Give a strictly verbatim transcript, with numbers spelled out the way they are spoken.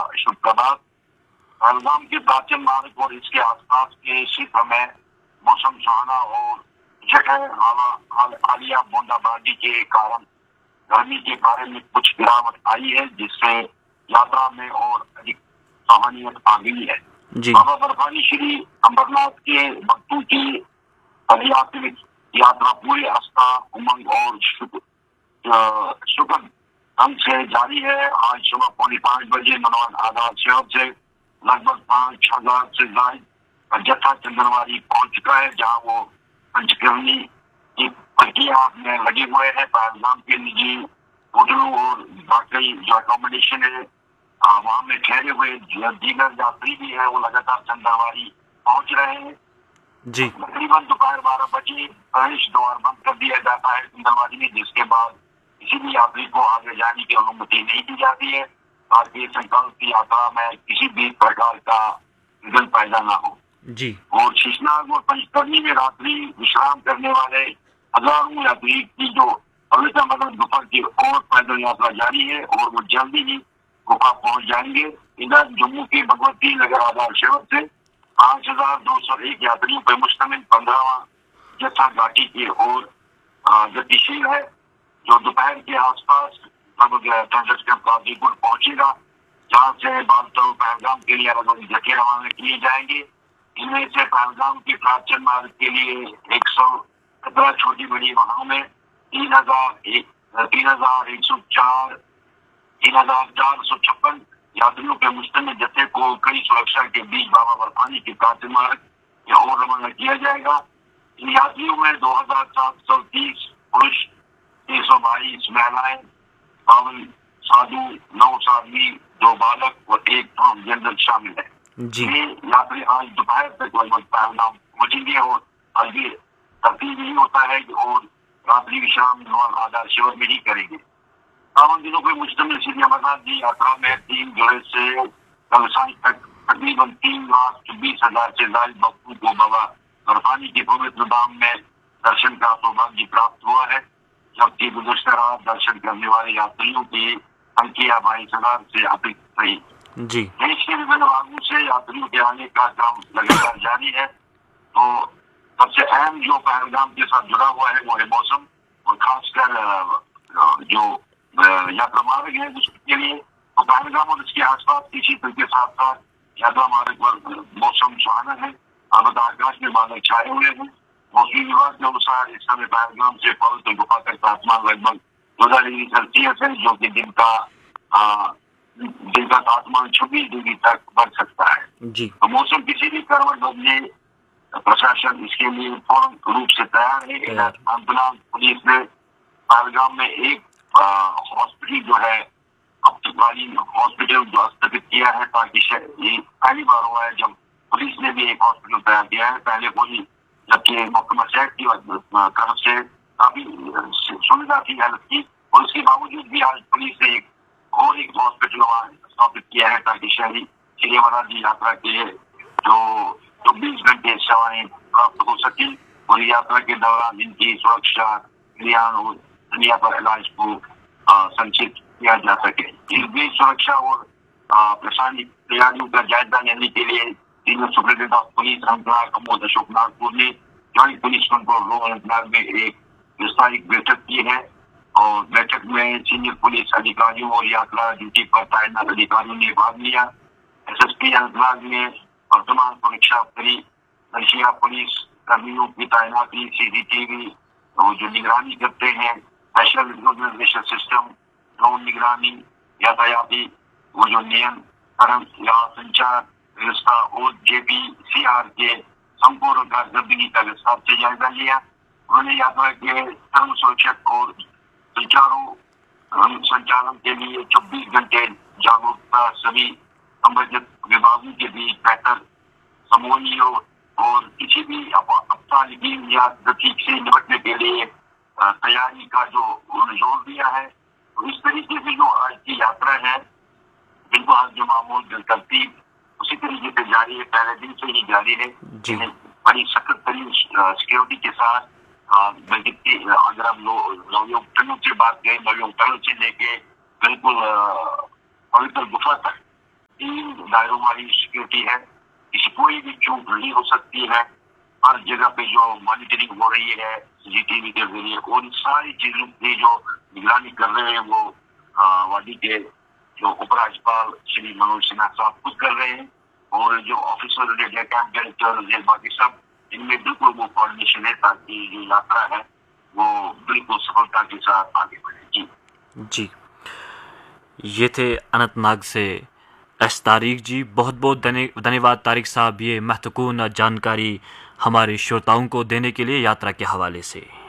शुभ प्रभात। पहलगाम के प्राचीन मार्ग और इसके आसपास के क्षेत्र में मौसम सुहाना और जगह आलिया बूंदाबांदी के कारण गर्मी के बारे में कुछ गिरावट आई है, जिससे यात्रा में और अधिक सामान्यत आ गई है। बाबा बर्फानी श्री अमरनाथ के भक्तों की पदयात्रिक यात्रा पूरे आस्था, उमंग और सुखद ढंग से जारी है। आज सुबह पौने पांच बजे मनोहर आधार शहर से लगभग पांच हजार से ज्यादा जत्था चंदनवारी पहुंच चुका है, जहां वो पंचकर्मी की प्रक्रिया में लगे हुए हैं। पहलगाम के निजी होटलों और बाकी जो अकोमोडेशन है वहां में ठहरे हुए दीगर यात्री भी है, वो लगातार चंदनवारी पहुंच रहे हैं जी। तकरीबन दोपहर बारह बजे प्रवेश द्वार बंद कर दिया जाता है चंदनवारी में, जिसके बाद किसी भी यात्री को आगे जाने की अनुमति नहीं दी जाती है, ताकि संकल्प की यात्रा में किसी भी प्रकार का विघ्न पैदा न हो जी। और शीशनाग और पंचकर्मी में रात्रि विश्राम करने वाले हजारों यात्री की जो पवित्र मदद गुफा की ओर पैदल यात्रा जारी है और वो जल्दी ही गुफा पहुंच जाएंगे। इधर जम्मू के भगवती नगर आधार शहर से पांच हजार दो सौ एक यात्रियों पर मुश्तमिल पंद्रहवा जत्था घाटी की ओर गतिशील है, जो दोपहर के आसपास गाजीपुर पहुंचेगा, जहां से बालतल पहलगाम के लिए अलग अलग जत्थे रवाना किए जाएंगे। इनमें से पहलगाम के प्राचीन मार्ग के लिए एक सौ सत्रह छोटी बड़ी वाहनों में तीन हजार एक तीन हजार एक सौ चार तीन हजार चार सौ छप्पन यात्रियों के मुश्तमिल जत्थे को कड़ी सुरक्षा के बीच बाबा बर्फानी के प्राचीन मार्ग की ओर रवाना किया जाएगा। इन यात्रियों में दो हजार सात सौ तीस पुरुष, तीन सौ बाईस महिलाएं, बावन साधु, नौ साध्वी, दो बालक और एक ट्रांसजेंडर शामिल है जी। ये यात्री आज दोपहर तक लगभग पहलगाम पहुंचेंगे और अभी तरतीब ही होता है और रात्रि विश्राम आधार शिविर में ही करेंगे। पावन दिनों के मुश्तमिल श्री अमरनाथ जी यात्रा में तीन जुलाई से कल साय तक तकरीबन तीन लाख चौबीस हजार से ज्यादा भक्तों को बाबा बर्फानी के पवित्र धाम में दर्शन का सौभाग्य प्राप्त हुआ है, जबकि गुज़श्ता रात दर्शन करने वाले यात्रियों की संख्या बाईस हजार से अधिक रही जी। देश के विभिन्न भागों से यात्रियों के आने का क्रम लगातार जारी है। तो सबसे अहम जो पहलगाम के साथ जुड़ा हुआ है वो है मौसम, और खासकर जो यात्रा मार्ग है उसके लिए तो पहलगाम और इसके आसपास के क्षेत्र के साथ साथ यात्रा मार्ग पर मौसम सुहाना है। अब आकाश में बादल छाए हुए हैं। मौसमी विभाग के अनुसार इस समय पहलगाम से पवित्र गुफा तक तापमान लगभग चौदह डिग्री सेल्सियस है, जो कि दिन का आ, दिन का तापमान छब्बीस डिग्री तक बढ़ सकता है जी। तो मौसम किसी भी करवट बदले प्रशासन इसके लिए पूर्ण रूप से तैयार है। अंतनाग पुलिस ने पहलगाम में एक हॉस्पिटल जो है आपतकालीन हॉस्पिटल जो स्थापित किया है, ताकि ये पहली बार हुआ है जब पुलिस ने भी एक हॉस्पिटल तैयार किया है। पहले कोई जबकि महकमा सेहत की तरफ से काफी सुविधा थी हेल्थ की, और उसके बावजूद भी आज पुलिस ने एक और एक हॉस्पिटल स्थापित किया है, ताकि शहरी श्री अमरनाथ जी यात्रा के लिए जो चौबीस घंटे सेवाएं प्राप्त हो सके और यात्रा के दौरान इनकी सुरक्षा, कल्याण और दुनिया पर इलाज को संचित किया जा सके। इस बीच सुरक्षा और प्रशासनिक तैयारियों का जायजा लेने के लिए senior superintendent of police Anantnag Amod Ashok Nagpur ने joint police control room Anantnag में एक विस्तारित बैठक की है, और बैठक में सीनियर पुलिस अधिकारियों और यात्रा ड्यूटी पर तैनात अधिकारियों ने भाग लिया। एसएसपी अनंतनाग ने वर्तमान सुरक्षा करी रशिया पुलिस कर्मियों की तैनाती, सीसीटीवी और जो निगरानी करते हैं, स्पेशल रिकॉग्निशन सिस्टम, ड्रोन निगरानी, यातायाती वो जो नियंत्रण या संचार व्यवस्था और जेपीसीआर के संपूर्ण कारकर्दगी का विस्तार से जायजा लिया। उन्होंने यात्रा के धर्म सुरक्षक और सुचारू संचालन के लिए चौबीस घंटे जागरूकता सभी संबंधित विभागों के बीच बेहतर समन्वय और किसी भी आपातकालीन या गति से निपटने के लिए तैयारी का जो जोर दिया है। तो इस तरीके से जो आज की यात्रा है, जिनको आज जो मामूल तरतीब उसी तरीके से जारी है, पहले दिन से ही जारी है, बड़ी सख्त तरीन सिक्योरिटी के साथ। अगर हम नवयोग टनल से बात करें, नवयोग टनल से लेके बिल्कुल पवित्र गुफा तक तीन दायरों वाली सिक्योरिटी है, किसी कोई भी चूक नहीं हो सकती है। हर जगह पे जो मॉनिटरिंग हो रही है सीसीटीवी के जरिए, उन सारी चीजों की जो निगरानी कर रहे हैं वो आ, वादी के जो उपराज्यपाल श्री मनोज सिन्हा साहब खुद कर रहे हैं, और जो ऑफिसर कैंप डायरेक्टर बाकी सब, इनमें बिल्कुल वो कोऑर्डिनेशन है ताकि जो यात्रा है वो बिल्कुल सफलता के साथ आगे बढ़े। जी जी, ये थे अनंतनाग से एस तारिक जी। बहुत बहुत धन्यवाद तारिक साहब, ये महत्वपूर्ण जानकारी हमारे श्रोताओं को देने के लिए यात्रा के हवाले से।